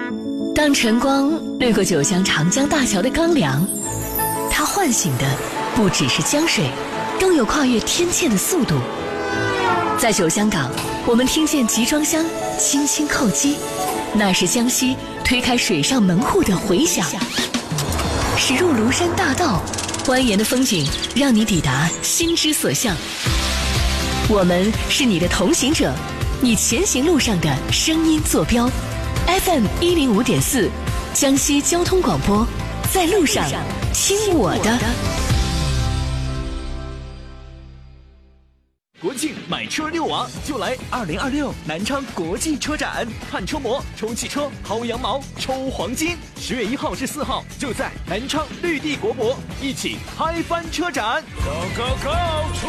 当晨光掠过九江长江大桥的钢梁，它唤醒的不只是江水，更有跨越天堑的速度。在九江港，我们听见集装箱轻轻叩击，那是江西推开水上门户的回响。驶入庐山大道，蜿蜒的风景让你抵达心之所向。我们是你的同行者，你前行路上的声音坐标。FM 105.4，江西交通广播，在路上听我的。 国庆买车遛娃就来2026南昌国际车展，看车模、抽汽车、薅羊毛、抽黄金。10月1号至4号，就在南昌绿地国博，一起嗨翻车展。Go go go！